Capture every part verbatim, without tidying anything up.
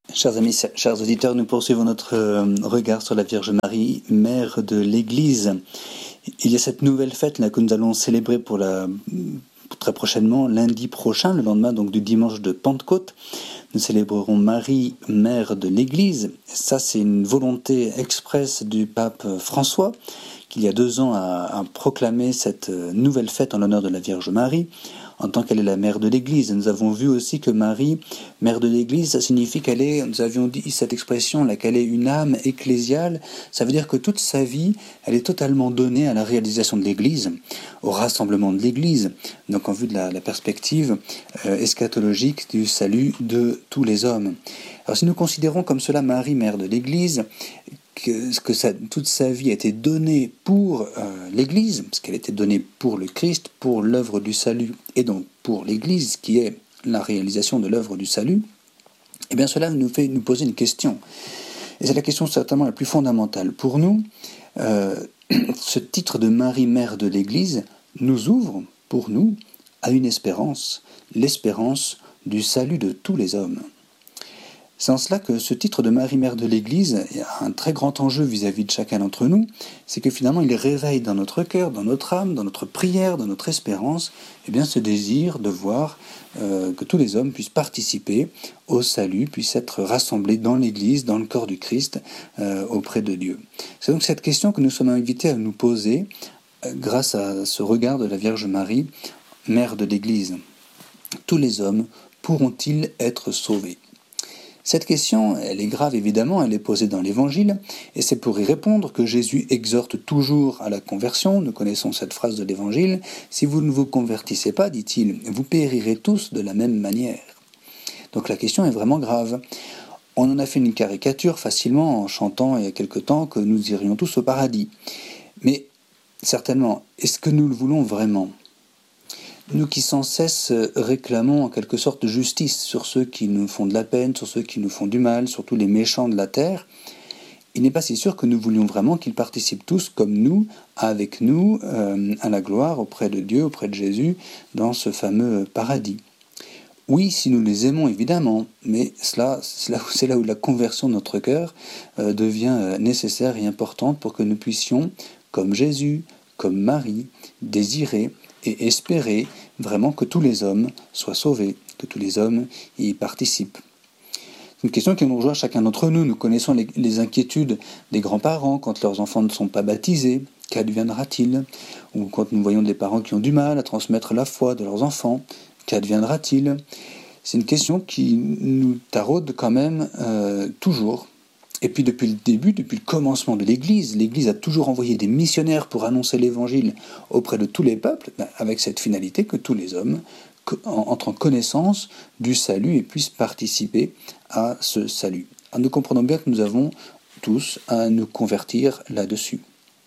Chers amis, chers auditeurs, nous poursuivons notre euh, regard sur la Vierge Marie, mère de l'Église. Il y a cette nouvelle fête là que nous allons célébrer pour la pour très prochainement, lundi prochain, le lendemain donc du dimanche de Pentecôte. Nous célébrerons Marie, mère de l'Église. Ça, c'est une volonté expresse du pape François, qui il y a deux ans a, a proclamé cette nouvelle fête en l'honneur de la Vierge Marie, en tant qu'elle est la mère de l'Église. Nous avons vu aussi que Marie, mère de l'Église, ça signifie qu'elle est, nous avions dit cette expression là, qu'elle est une âme ecclésiale. Ça veut dire que toute sa vie, elle est totalement donnée à la réalisation de l'Église, au rassemblement de l'Église, donc en vue de la, la perspective euh, eschatologique du salut de tous les hommes. Alors si nous considérons comme cela Marie, mère de l'Église, que, que ça, toute sa vie a été donnée pour euh, l'Église, parce qu'elle a été donnée pour le Christ, pour l'œuvre du salut, et donc pour l'Église, qui est la réalisation de l'œuvre du salut, eh bien cela nous fait nous poser une question. Et c'est la question certainement la plus fondamentale. Pour nous, euh, ce titre de Marie, mère de l'Église, nous ouvre, pour nous, à une espérance, l'espérance du salut de tous les hommes. C'est en cela que ce titre de Marie, mère de l'Église a un très grand enjeu vis-à-vis de chacun d'entre nous, c'est que finalement il réveille dans notre cœur, dans notre âme, dans notre prière, dans notre espérance, eh bien, ce désir de voir euh, que tous les hommes puissent participer au salut, puissent être rassemblés dans l'Église, dans le corps du Christ, euh, auprès de Dieu. C'est donc cette question que nous sommes invités à nous poser euh, grâce à ce regard de la Vierge Marie, mère de l'Église. Tous les hommes pourront-ils être sauvés ? Cette question, elle est grave évidemment, elle est posée dans l'Évangile, et c'est pour y répondre que Jésus exhorte toujours à la conversion. Nous connaissons cette phrase de l'Évangile, « Si vous ne vous convertissez pas, dit-il, vous périrez tous de la même manière. » Donc la question est vraiment grave. On en a fait une caricature facilement en chantant il y a quelque temps que nous irions tous au paradis. Mais certainement, est-ce que nous le voulons vraiment ? Nous qui sans cesse réclamons en quelque sorte justice sur ceux qui nous font de la peine, sur ceux qui nous font du mal, sur tous les méchants de la terre, il n'est pas si sûr que nous voulions vraiment qu'ils participent tous comme nous, avec nous, euh, à la gloire auprès de Dieu, auprès de Jésus, dans ce fameux paradis. Oui, si nous les aimons évidemment, mais cela, c'est là où, c'est là où la conversion de notre cœur euh, devient nécessaire et importante pour que nous puissions, comme Jésus, comme Marie, désirer et espérer vraiment que tous les hommes soient sauvés, que tous les hommes y participent. C'est une question qui nous rejoint chacun d'entre nous. Nous connaissons les, les inquiétudes des grands-parents quand leurs enfants ne sont pas baptisés. Qu'adviendra-t-il ? Ou quand nous voyons des parents qui ont du mal à transmettre la foi de leurs enfants. Qu'adviendra-t-il ? C'est une question qui nous taraude quand même euh, toujours. Et puis depuis le début, depuis le commencement de l'Église, l'Église a toujours envoyé des missionnaires pour annoncer l'Évangile auprès de tous les peuples, avec cette finalité que tous les hommes entrent en connaissance du salut et puissent participer à ce salut. Alors nous comprenons bien que nous avons tous à nous convertir là-dessus.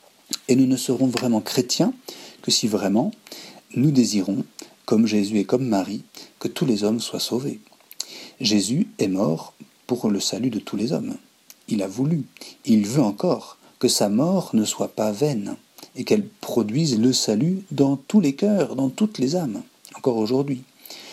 Et nous ne serons vraiment chrétiens que si vraiment nous désirons, comme Jésus et comme Marie, que tous les hommes soient sauvés. Jésus est mort pour le salut de tous les hommes. Il a voulu, il veut encore que sa mort ne soit pas vaine et qu'elle produise le salut dans tous les cœurs, dans toutes les âmes, encore aujourd'hui.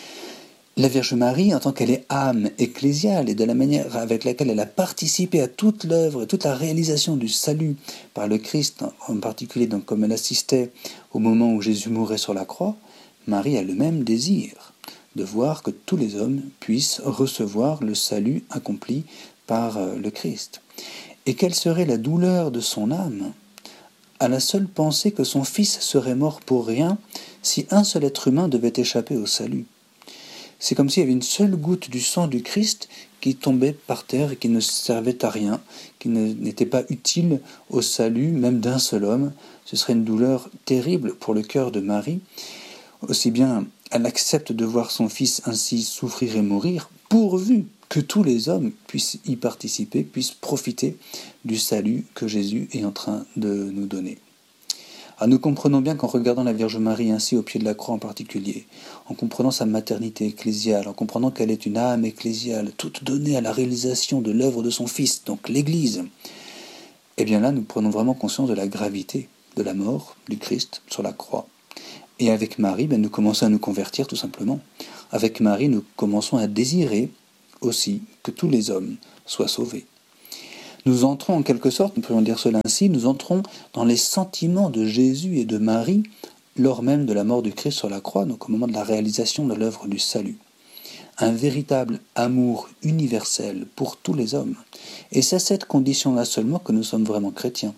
La Vierge Marie, en tant qu'elle est âme ecclésiale et de la manière avec laquelle elle a participé à toute l'œuvre et toute la réalisation du salut par le Christ, en particulier donc comme elle assistait au moment où Jésus mourait sur la croix, Marie a le même désir de voir que tous les hommes puissent recevoir le salut accompli par le Christ. Et quelle serait la douleur de son âme à la seule pensée que son fils serait mort pour rien si un seul être humain devait échapper au salut. C'est comme s'il y avait une seule goutte du sang du Christ qui tombait par terre et qui ne servait à rien, qui ne, n'était pas utile au salut même d'un seul homme. Ce serait une douleur terrible pour le cœur de Marie. Aussi bien elle accepte de voir son fils ainsi souffrir et mourir, pourvu que tous les hommes puissent y participer, puissent profiter du salut que Jésus est en train de nous donner. Alors nous comprenons bien qu'en regardant la Vierge Marie ainsi au pied de la croix en particulier, en comprenant sa maternité ecclésiale, en comprenant qu'elle est une âme ecclésiale, toute donnée à la réalisation de l'œuvre de son Fils, donc l'Église, eh bien là nous prenons vraiment conscience de la gravité de la mort du Christ sur la croix. Et avec Marie, ben, nous commençons à nous convertir tout simplement. Avec Marie, nous commençons à désirer aussi que tous les hommes soient sauvés. Nous entrons en quelque sorte, nous pourrions dire cela ainsi, nous entrons dans les sentiments de Jésus et de Marie lors même de la mort du Christ sur la croix, donc au moment de la réalisation de l'œuvre du salut. Un véritable amour universel pour tous les hommes. Et c'est à cette condition-là seulement que nous sommes vraiment chrétiens.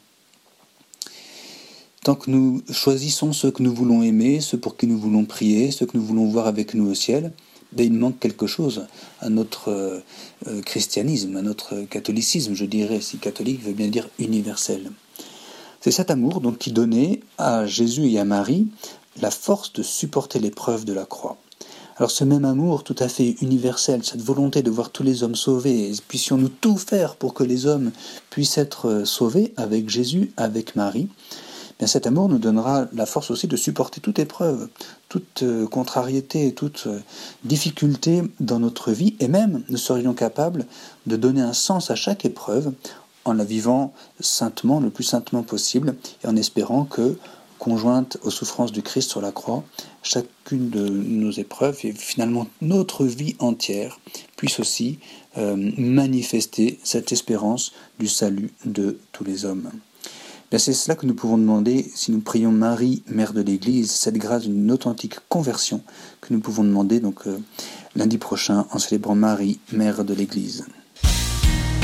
Tant que nous choisissons ceux que nous voulons aimer, ceux pour qui nous voulons prier, ceux que nous voulons voir avec nous au ciel, ben il manque quelque chose à notre euh, euh, christianisme, à notre catholicisme, je dirais, si catholique veut bien dire universel. C'est cet amour donc qui donnait à Jésus et à Marie la force de supporter l'épreuve de la croix. Alors ce même amour tout à fait universel, cette volonté de voir tous les hommes sauvés, et puissions-nous tout faire pour que les hommes puissent être sauvés avec Jésus, avec Marie, bien cet amour nous donnera la force aussi de supporter toute épreuve, toute euh, contrariété, toute euh, difficulté dans notre vie, et même nous serions capables de donner un sens à chaque épreuve en la vivant saintement, le plus saintement possible, et en espérant que, conjointe aux souffrances du Christ sur la croix, chacune de nos épreuves, et finalement notre vie entière, puisse aussi euh, manifester cette espérance du salut de tous les hommes. Bien, c'est cela que nous pouvons demander si nous prions Marie, Mère de l'Église, cette grâce d'une authentique conversion que nous pouvons demander donc euh, lundi prochain en célébrant Marie, Mère de l'Église.